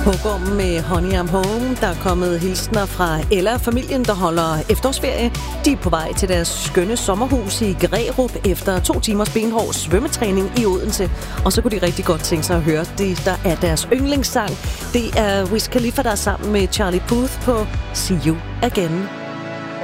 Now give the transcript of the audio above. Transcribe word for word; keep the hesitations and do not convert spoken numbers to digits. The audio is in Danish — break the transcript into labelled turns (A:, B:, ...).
A: Hugorm med Honey I'm Home. Der er kommet hilsner fra Ella, familien, der holder efterårsferie. De er på vej til deres skønne sommerhus i Grærup efter to timers benhård svømmetræning i Odense. Og så kunne de rigtig godt tænke sig at høre det, der er deres yndlingssang. Det er Wiz Khalifa, der er sammen med Charlie Puth på See You Again.